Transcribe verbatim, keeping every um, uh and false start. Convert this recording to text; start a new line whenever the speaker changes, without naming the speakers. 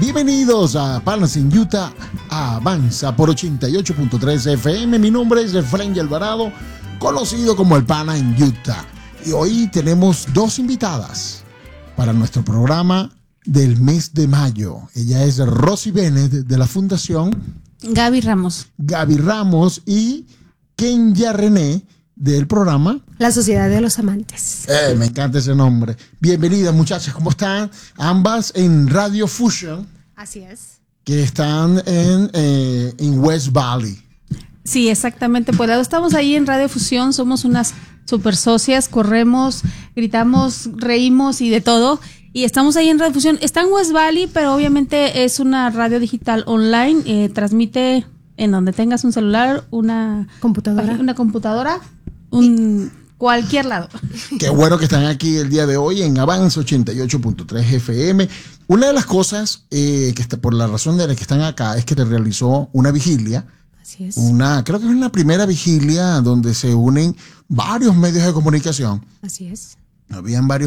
Bienvenidos a Panas en Utah, Avanza por ochenta y ocho punto tres F M. Mi nombre es Efraín Alvarado, conocido como el Pana en Utah. Y hoy tenemos dos invitadas para nuestro programa del mes de mayo. Ella es Rosy Bennett de la Fundación
Gaby Ramos.
Gaby Ramos y Kenya René del programa
La Sociedad de los Amantes.
Eh, me encanta ese nombre. Bienvenidas, muchachas, ¿cómo están? Ambas en Radio Fusion.
Así es.
Que están en, eh, en West Valley.
Sí, exactamente. Pues estamos ahí en Radio Fusión, somos unas super socias, corremos, gritamos, reímos y de todo. Y estamos ahí en Radio Fusión. Está en West Valley, pero obviamente es una radio digital online. Eh, transmite en donde tengas un celular, una
computadora,
una computadora, un cualquier lado.
Qué bueno que están aquí el día de hoy en Avanza ochenta y ocho punto tres F M. Una de las cosas eh, que está, por la razón de la que están acá es que te realizó una vigilia.
Así es.
Una, creo que es una primera vigilia donde se unen varios medios de comunicación.
Así es.
Habían varios